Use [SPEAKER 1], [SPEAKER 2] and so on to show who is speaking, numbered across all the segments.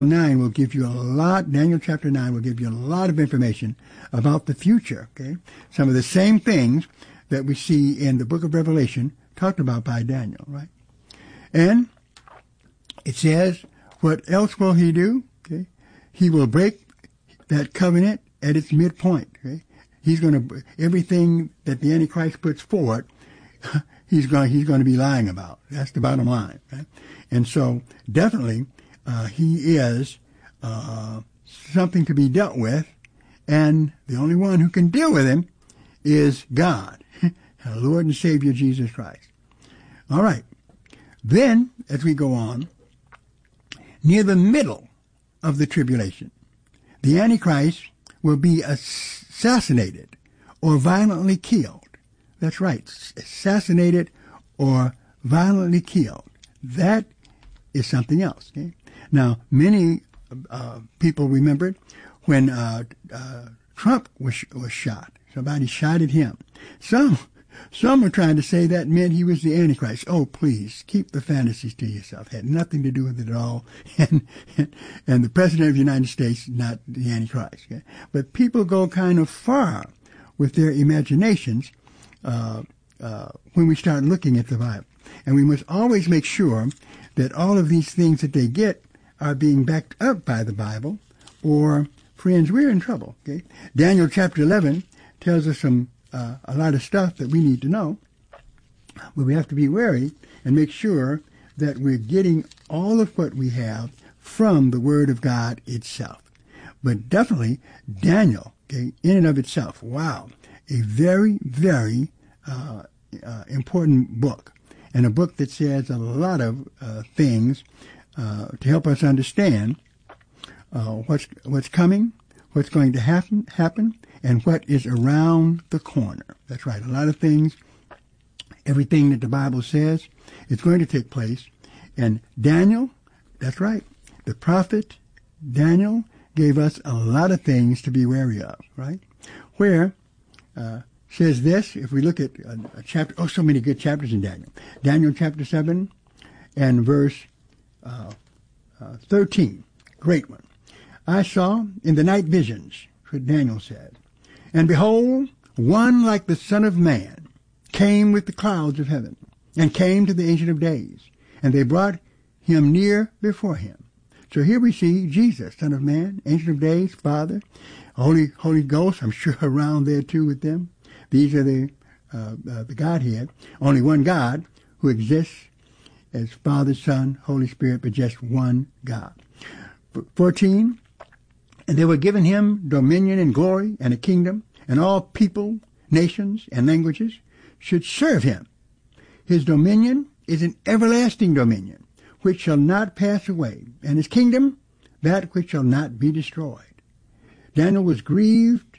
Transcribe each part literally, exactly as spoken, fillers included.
[SPEAKER 1] nine will give you a lot, Daniel chapter nine will give you a lot of information about the future, okay? Some of the same things that we see in the book of Revelation talked about by Daniel, right? And it says, what else will he do? Okay? He will break that covenant at its midpoint, okay? He's going to, everything that the Antichrist puts forward, he's going, he's going to be lying about. That's the bottom line, right? And so definitely, uh, he is, uh, something to be dealt with. And the only one who can deal with him is God, our Lord and Savior Jesus Christ. All right. Then, as we go on, near the middle of the tribulation, the Antichrist will be assassinated or violently killed. That's right, assassinated or violently killed. That is something else. Okay? Now, many uh, people remembered when uh, uh, Trump was was shot. Somebody shot at him. Some some are trying to say that meant he was the Antichrist. Oh, please, keep the fantasies to yourself. Had nothing to do with it at all. And and, and the President of the United States, not the Antichrist. Okay? But people go kind of far with their imaginations uh, uh, when we start looking at the Bible. And we must always make sure that all of these things that they get are being backed up by the Bible, or, friends, we're in trouble. Okay? Daniel chapter eleven tells us some uh, a lot of stuff that we need to know, but we have to be wary and make sure that we're getting all of what we have from the Word of God itself. But definitely, Daniel, okay, in and of itself, wow, a very, very uh, uh, important book, and a book that says a lot of uh, things uh, to help us understand uh, what's what's coming, what's going to happen, happen, and what is around the corner. That's right. A lot of things, everything that the Bible says is going to take place. And Daniel, that's right, the prophet Daniel gave us a lot of things to be wary of, right? Where uh, says this, if we look at a, a chapter, oh, so many good chapters in Daniel. Daniel chapter seven and verse uh, uh, thirteen, great one. I saw in the night visions, what Daniel said, and behold, one like the Son of Man came with the clouds of heaven, and came to the Ancient of Days, and they brought him near before him. So here we see Jesus, Son of Man, Ancient of Days, Father, Holy Holy Ghost, I'm sure around there too with them. These are the uh, uh, the Godhead, only one God who exists as Father, Son, Holy Spirit, but just one God. fourteen, and they were given him dominion and glory and a kingdom, and all people, nations, and languages should serve him. His dominion is an everlasting dominion, which shall not pass away, and his kingdom, that which shall not be destroyed. Daniel was grieved.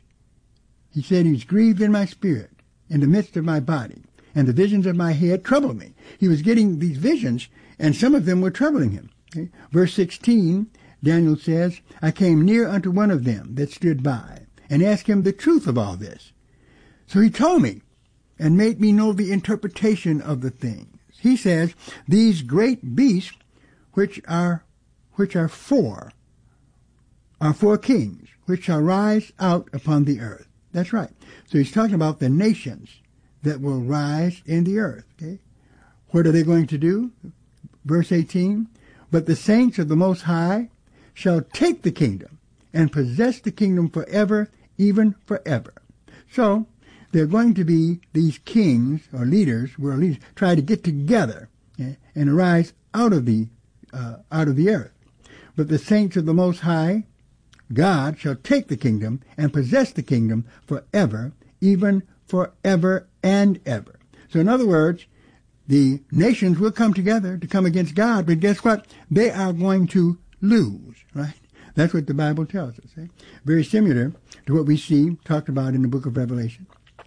[SPEAKER 1] He said, he was grieved in my spirit, in the midst of my body, and the visions of my head troubled me. He was getting these visions, and some of them were troubling him. Okay? Verse sixteen, Daniel says, I came near unto one of them that stood by, and asked him the truth of all this. So he told me, and made me know the interpretation of the things. He says, these great beasts, which are, which are four, are four kings, which shall rise out upon the earth. That's right. So he's talking about the nations that will rise in the earth. Okay? What are they going to do? Verse eighteen, but the saints of the Most High shall take the kingdom and possess the kingdom forever, even forever. So they're going to be these kings or leaders, world leaders, try to get together eh, and arise out of the uh, out of the earth. But the saints of the Most High God shall take the kingdom and possess the kingdom forever, even forever and ever. So in other words, the nations will come together to come against God, but guess what? They are going to lose, right? That's what the Bible tells us. Eh? Very similar to what we see talked about in the book of Revelation.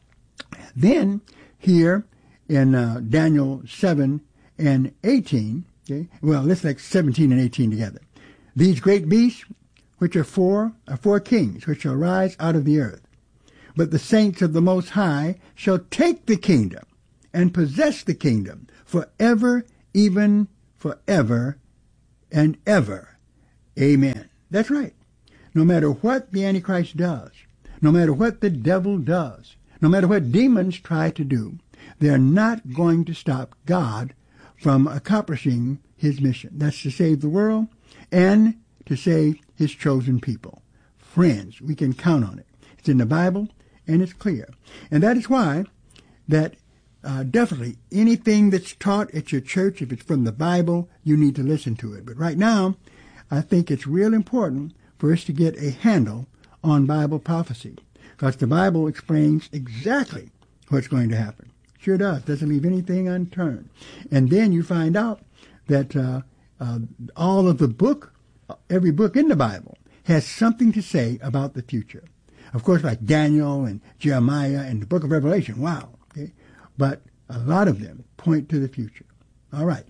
[SPEAKER 1] Then, here in uh, Daniel seven and eighteen, okay, well, let's like seventeen and eighteen together. These great beasts, which are four, are four kings, which shall rise out of the earth. But the saints of the Most High shall take the kingdom and possess the kingdom forever, even forever and ever. Amen. That's right. No matter what the Antichrist does, no matter what the devil does, no matter what demons try to do, they're not going to stop God from accomplishing his mission. That's to save the world and to save his chosen people. Friends, we can count on it. It's in the Bible and it's clear. And that is why that uh, definitely anything that's taught at your church, if it's from the Bible, you need to listen to it. But right now, I think it's real important for us to get a handle on Bible prophecy, because the Bible explains exactly what's going to happen. Sure does. Doesn't leave anything unturned. And then you find out that uh, uh, all of the book, every book in the Bible, has something to say about the future. Of course, like Daniel and Jeremiah and the book of Revelation. Wow. Okay? But a lot of them point to the future. All right.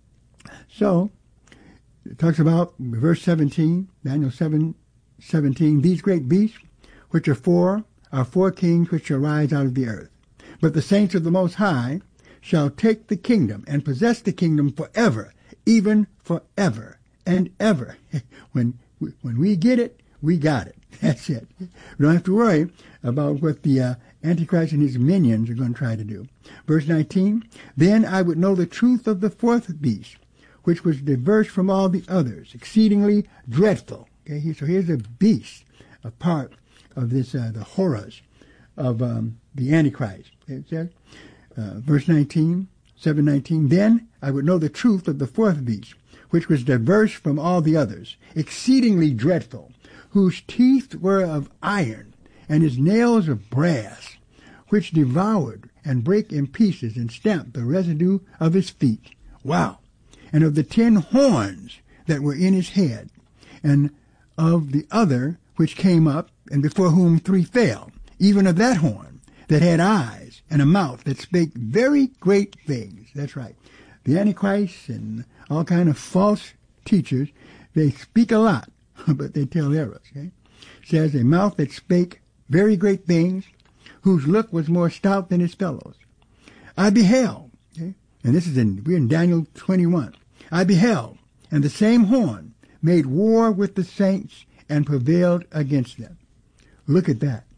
[SPEAKER 1] So, it talks about verse seventeen, Daniel seven seventeen, these great beasts, which are four, are four kings which shall rise out of the earth. But the saints of the Most High shall take the kingdom and possess the kingdom forever, even forever and ever. When when we get it, we got it. That's it. We don't have to worry about what the uh, Antichrist and his minions are going to try to do. Verse nineteen, then I would know the truth of the fourth beast, which was diverse from all the others, exceedingly dreadful. Okay, so here's a beast, a part of this, uh, the horrors of um, the Antichrist. It says, uh, verse nineteen, seven nineteen, then I would know the truth of the fourth beast, which was diverse from all the others, exceedingly dreadful, whose teeth were of iron, and his nails of brass, which devoured and brake in pieces and stamped the residue of his feet. Wow. And of the ten horns that were in his head, and of the other which came up, and before whom three fell, even of that horn that had eyes and a mouth that spake very great things. That's right. The Antichrist and all kind of false teachers, they speak a lot, but they tell errors. Okay? It says a mouth that spake very great things, whose look was more stout than his fellows. I beheld, okay? And this is in, we're in Daniel twenty-one. I beheld, and the same horn made war with the saints and prevailed against them. Look at that.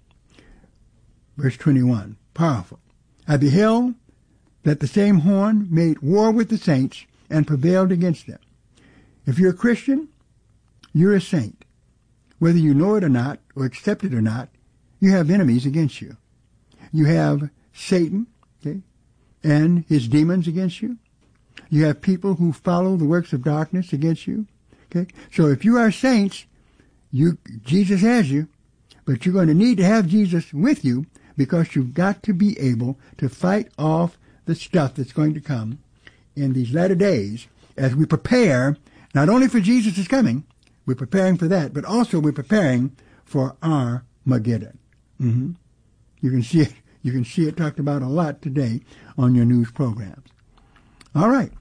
[SPEAKER 1] Verse twenty-one, powerful. I beheld that the same horn made war with the saints and prevailed against them. If you're a Christian, you're a saint. Whether you know it or not, or accept it or not, you have enemies against you. You have Satan, okay, and his demons against you. You have people who follow the works of darkness against you. Okay, so if you are saints, you Jesus has you, but you're going to need to have Jesus with you, because you've got to be able to fight off the stuff that's going to come in these latter days as we prepare, not only for Jesus' coming, we're preparing for that, but also we're preparing for Armageddon. Mm-hmm. You can see it. You can see it talked about a lot today on your news programs. All right.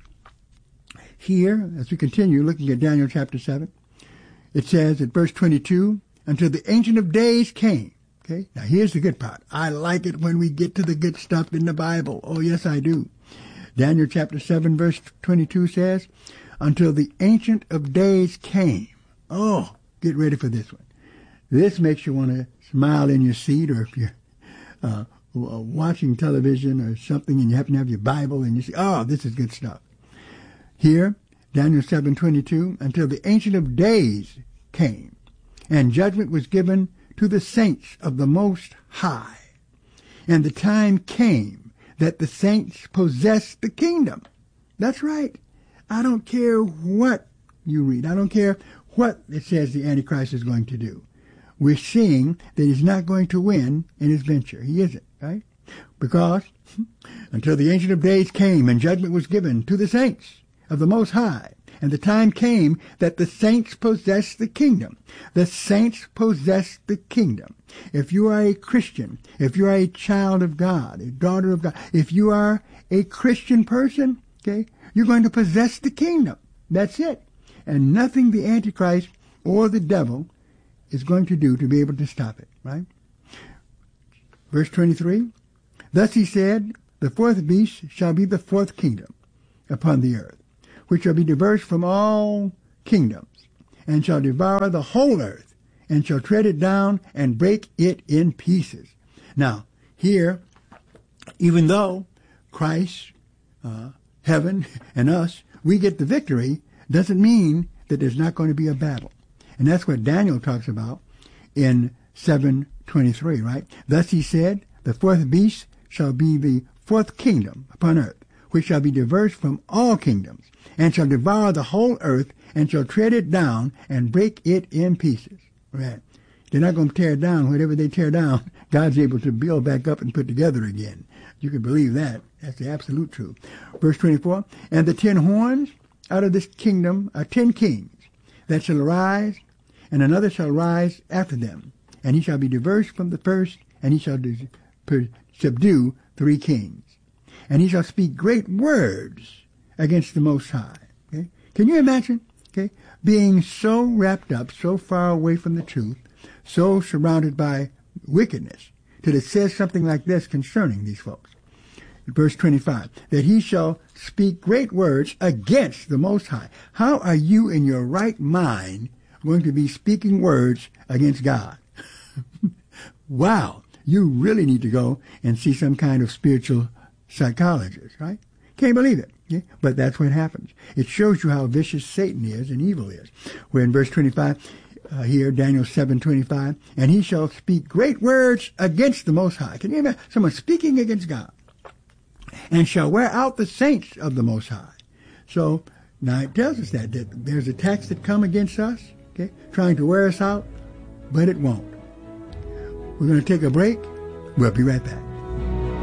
[SPEAKER 1] Here, as we continue looking at Daniel chapter seven, it says at verse twenty-two, until the Ancient of Days came. Okay. Now here's the good part. I like it when we get to the good stuff in the Bible. Oh, yes, I do. Daniel chapter seven, verse twenty-two says, until the Ancient of Days came. Oh, get ready for this one. This makes you want to smile in your seat, or if you're uh, watching television or something and you happen to have your Bible and you see, oh, this is good stuff. Here, Daniel seven twenty-two, until the Ancient of Days came, and judgment was given to the saints of the Most High. And the time came that the saints possessed the kingdom. That's right. I don't care what you read. I don't care what it says the Antichrist is going to do. We're seeing that he's not going to win in his venture. He isn't, right? Because until the Ancient of Days came and judgment was given to the saints of the Most High, and the time came that the saints possess the kingdom. The saints possess the kingdom. If you are a Christian, if you are a child of God, a daughter of God, if you are a Christian person, okay, you're going to possess the kingdom. That's it. And nothing the Antichrist or the devil is going to do to be able to stop it, right? Verse twenty-three, thus he said, the fourth beast shall be the fourth kingdom upon the earth, which shall be diverse from all kingdoms, and shall devour the whole earth, and shall tread it down and break it in pieces. Now, here, even though Christ, uh, heaven, and us, we get the victory, doesn't mean that there's not going to be a battle. And that's what Daniel talks about in seven twenty-three, right? Thus he said, the fourth beast shall be the fourth kingdom upon earth, which shall be diverse from all kingdoms, and shall devour the whole earth, and shall tread it down, and break it in pieces. Right? They're not going to tear it down. Whatever they tear down, God's able to build back up and put together again. You can believe that. That's the absolute truth. Verse twenty-four, and the ten horns out of this kingdom are ten kings that shall arise, and another shall rise after them, and he shall be diverse from the first, and he shall dis- per- subdue three kings. And he shall speak great words against the Most High. Okay? Can you imagine, okay, being so wrapped up, so far away from the truth, so surrounded by wickedness, that it says something like this concerning these folks? Verse twenty-five, that he shall speak great words against the Most High. How are you in your right mind going to be speaking words against God? Wow, you really need to go and see some kind of spiritual psychologist, right? Can't believe it. Yeah? But that's what happens. It shows you how vicious Satan is and evil is. Where in verse twenty-five, uh, here, Daniel seven twenty-five, and he shall speak great words against the Most High. Can you imagine someone speaking against God? And shall wear out the saints of the Most High. So now it tells us that, that there's attacks that come against us, okay, trying to wear us out, but it won't. We're going to take a break. We'll be right back.